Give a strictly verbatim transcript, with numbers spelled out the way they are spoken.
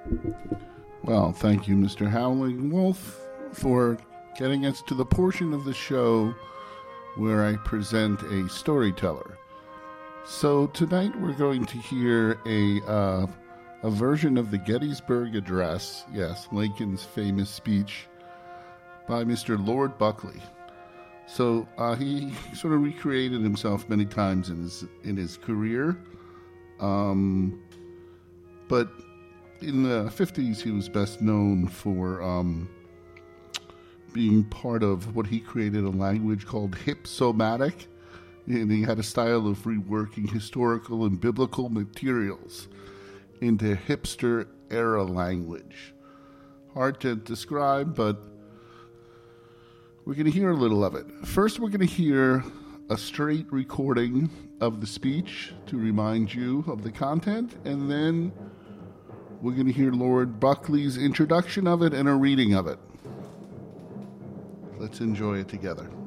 Well, thank you, Mister Howling Wolf, for getting us to the portion of the show where I present a storyteller. So tonight we're going to hear a uh, a version of the Gettysburg Address, yes, Lincoln's famous speech, by Mister Lord Buckley. So uh, he sort of recreated himself many times in his in his career, um, but in the fifties he was best known for um, being part of what he created, a language called Hipsomatic, and he had a style of reworking historical and biblical materials into hipster-era language. Hard to describe, but we're going to hear a little of it. First, we're going to hear a straight recording of the speech to remind you of the content, and then we're going to hear Lord Buckley's introduction of it and a reading of it. Let's enjoy it together.